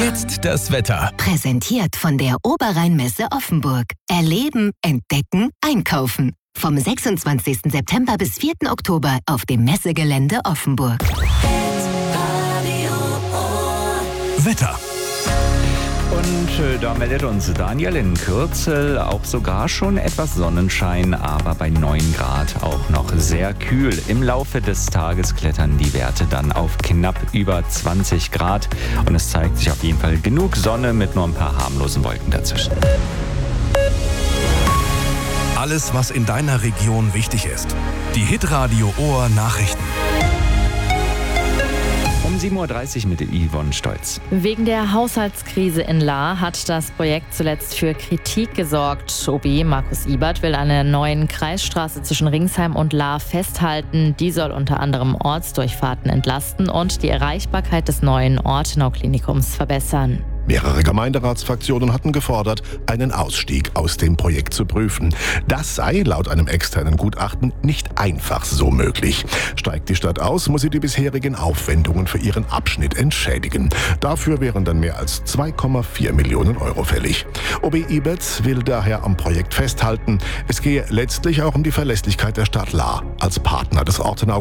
Jetzt das Wetter. Präsentiert von der Oberrheinmesse Offenburg. Erleben, entdecken, einkaufen. Vom 26. September bis 4. Oktober auf dem Messegelände Offenburg. Wetter. Und da meldet uns Daniel in Kürzel auch sogar schon etwas Sonnenschein, aber bei 9 Grad auch noch sehr kühl. Im Laufe des Tages klettern die Werte dann auf knapp über 20 Grad und es zeigt sich auf jeden Fall genug Sonne mit nur ein paar harmlosen Wolken dazwischen. Alles, was in deiner Region wichtig ist. Die Hitradio Ohr Nachrichten. Um 7.30 Uhr mit Yvonne Stolz. Wegen der Haushaltskrise in Lahr hat das Projekt zuletzt für Kritik gesorgt. OB Markus Ibert will an der neuen Kreisstraße zwischen Ringsheim und Lahr festhalten. Die soll unter anderem Ortsdurchfahrten entlasten und die Erreichbarkeit des neuen Ortenau-Klinikums verbessern. Mehrere Gemeinderatsfraktionen hatten gefordert, einen Ausstieg aus dem Projekt zu prüfen. Das sei laut einem externen Gutachten nicht einfach so möglich. Steigt die Stadt aus, muss sie die bisherigen Aufwendungen für ihren Abschnitt entschädigen. Dafür wären dann mehr als 2,4 Millionen Euro fällig. OB Ibert will daher am Projekt festhalten. Es gehe letztlich auch um die Verlässlichkeit der Stadt Lahr als Partner des Ortenau